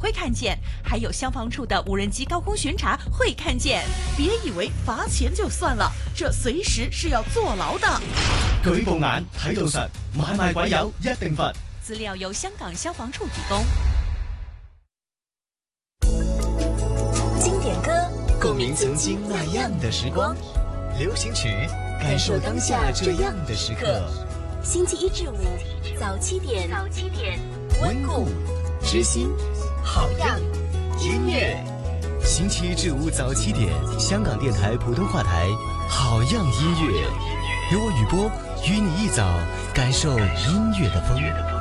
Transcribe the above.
会看见，还有消防处的无人机高空巡查会看见。别以为罚錢就算了，這隨時是要坐牢的。 舉步眼睇到實，買賣鬼友一定罰。 資料由香港消防處提供。 經典歌，共鳴曾經那樣的時光；流行曲，感受當下這樣的時刻。星期一至五早7點，溫故知新，好樣音樂。 星期一至五早7點，香港電台普通話台，好樣音樂，由我雨波與你一早感受音樂的風。